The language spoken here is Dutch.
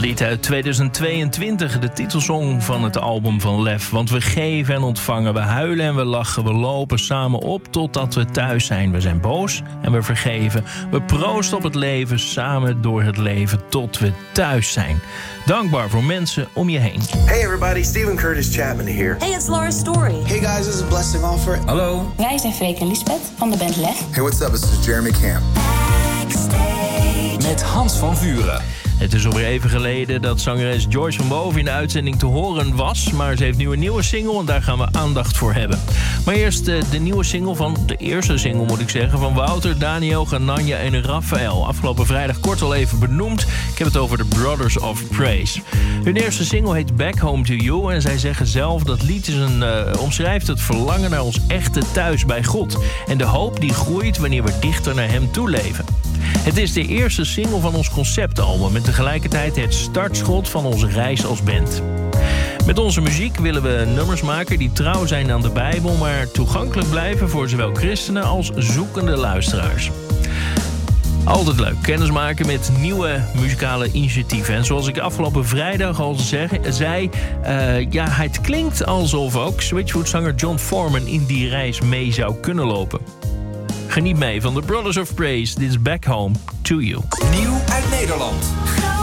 Lied uit 2022, de titelsong van het album van Lef. Want we geven en ontvangen, we huilen en we lachen, we lopen samen op totdat we thuis zijn. We zijn boos en we vergeven. We proosten op het leven, samen door het leven tot we thuis zijn. Dankbaar voor mensen om je heen. Hey everybody, Stephen Curtis Chapman here. Hey, it's Laura Story. Hey guys, this is Blessing Offer. Hallo. Wij zijn Freek en Lisbeth van de band Lef. Hey, what's up? This is Jeremy Camp. Met Hans van Vuren. Het is alweer even geleden dat zangeres Joyce van Boven in de uitzending te horen was. Maar ze heeft nu een nieuwe single en daar gaan we aandacht voor hebben. Maar eerst de nieuwe single de eerste single moet ik zeggen, van Wouter, Daniel, Gananja en Raphaël. Afgelopen vrijdag kort al even benoemd. Ik heb het over de Brothers of Praise. Hun eerste single heet Back Home to You. En zij zeggen zelf dat lied omschrijft het verlangen naar ons echte thuis bij God. En de hoop die groeit wanneer we dichter naar hem toe leven. Het is de eerste single van ons conceptalbum en tegelijkertijd het startschot van onze reis als band. Met onze muziek willen we nummers maken die trouw zijn aan de Bijbel, maar toegankelijk blijven voor zowel christenen als zoekende luisteraars. Altijd leuk, kennismaken met nieuwe muzikale initiatieven. En zoals ik afgelopen vrijdag al zei, het klinkt alsof ook Switchfoot-zanger John Foreman in die reis mee zou kunnen lopen. Geniet mee van de Brothers of Praise. Dit is Back Home to You. Nieuw uit Nederland.